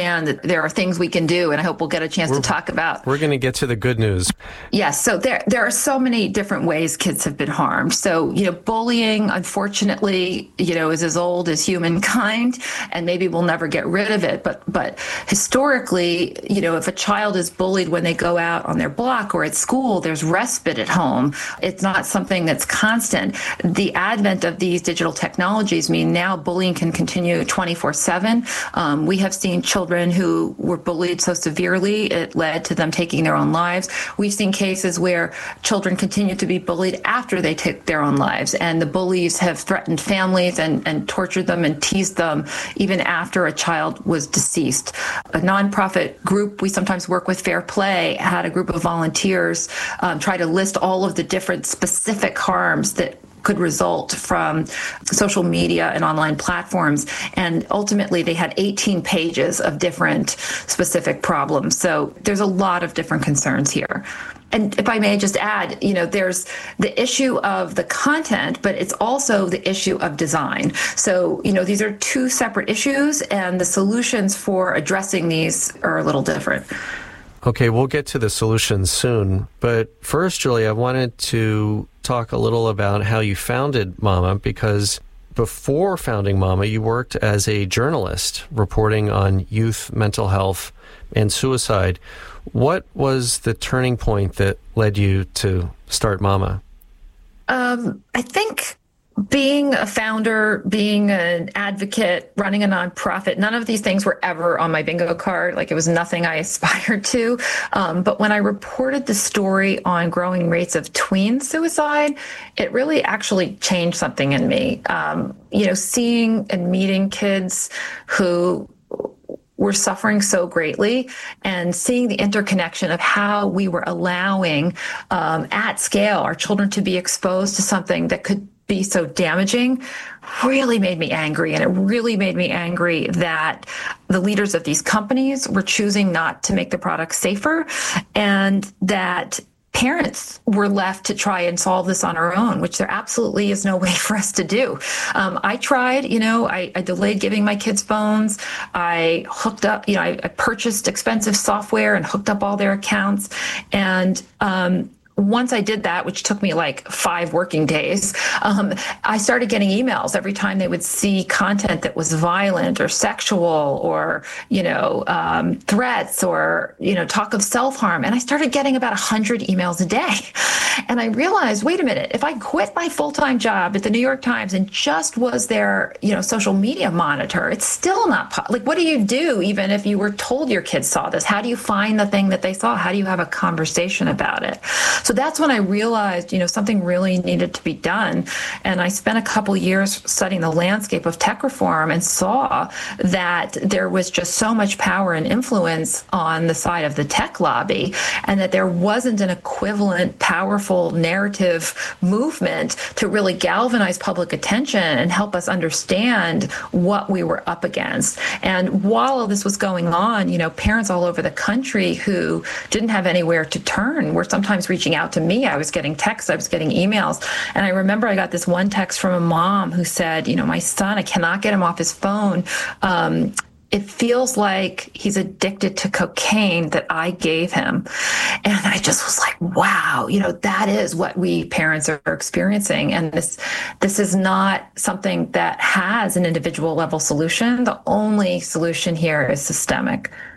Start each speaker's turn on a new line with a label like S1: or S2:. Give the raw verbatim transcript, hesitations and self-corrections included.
S1: understand that there are things we can do, and I hope we'll get a chance
S2: we're,
S1: to talk about.
S2: We're going to get to the good news.
S1: Yes. So there, there are so many different ways kids have been harmed. So, you know, bullying, unfortunately, you know, is as old as humankind, and maybe we'll never get rid of it. But, but historically, you know, if a child is bullied when they go out on their block or at school, there's respite at home. It's not something that's constant. The advent of these digital technologies mean now bullying can continue twenty-four seven. Um, we have seen children who were bullied so severely it led to them taking their own lives. We've seen cases where children continue to be bullied after they take their own lives, and the bullies have threatened families and, and tortured them and teased them even after a child was deceased. A nonprofit group we sometimes work with, Fair Play, had a group of volunteers um, try to list all of the different specific harms that could result from social media and online platforms. And ultimately, they had eighteen pages of different specific problems. So there's a lot of different concerns here. And if I may just add, you know, there's the issue of the content, but it's also the issue of design. So, you know, these are two separate issues, and the solutions for addressing these are a little different.
S2: Okay, we'll get to the solutions soon. But first, Julie, I wanted to talk a little about how you founded Mama, because before founding Mama, you worked as a journalist reporting on youth mental health and suicide. What was the turning point that led you to start Mama?
S1: Um, I think being a founder, being an advocate, running a nonprofit, none of these things were ever on my bingo card. Like, it was nothing I aspired to. Um, but when I reported the story on growing rates of tween suicide, it really actually changed something in me. Um, you know, seeing and meeting kids who were suffering so greatly, and seeing the interconnection of how we were allowing um, at scale our children to be exposed to something that could be so damaging really made me angry. And it really made me angry that the leaders of these companies were choosing not to make the products safer, and that parents were left to try and solve this on our own, which there absolutely is no way for us to do. Um, I tried, you know, I, I delayed giving my kids phones. I hooked up, you know, I, I purchased expensive software and hooked up all their accounts. And, um, once I did that, which took me like five working days, um, I started getting emails every time they would see content that was violent or sexual, or, you know, um, threats, or, you know, talk of self-harm. And I started getting about one hundred emails a day. And I realized, wait a minute, if I quit my full-time job at the New York Times and just was their, you know, social media monitor, it's still not, po- like, what do you do even if you were told your kids saw this? How do you find the thing that they saw? How do you have a conversation about it? So that's when I realized, you know, something really needed to be done. And I spent a couple years studying the landscape of tech reform and saw that there was just so much power and influence on the side of the tech lobby, and that there wasn't an equivalent powerful narrative movement to really galvanize public attention and help us understand what we were up against. And while all this was going on, you know, parents all over the country who didn't have anywhere to turn were sometimes reaching out to me. I was getting texts, I was getting emails. And I remember I got this one text from a mom who said, you know, my son, I cannot get him off his phone. Um, it feels like he's addicted to cocaine that I gave him. And I just was like, wow, you know, that is what we parents are experiencing. And this, this is not something that has an individual level solution. The only solution here is systemic.